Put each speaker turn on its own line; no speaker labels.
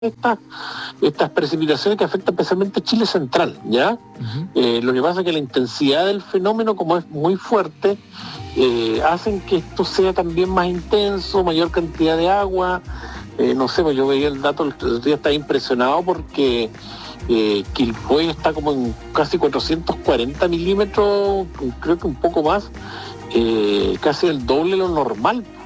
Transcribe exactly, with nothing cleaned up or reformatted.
estas, estas precipitaciones que afectan especialmente Chile central, ¿ya? Uh-huh. Eh, lo que pasa es que la intensidad del fenómeno, como es muy fuerte, eh, hacen que esto sea también más intenso, mayor cantidad de agua. Eh, no sé, pues yo veía el dato, el otro día estaba impresionado porque eh, Quilpué está como en casi cuatrocientos cuarenta milímetros, creo que un poco más, eh, casi el doble de lo normal.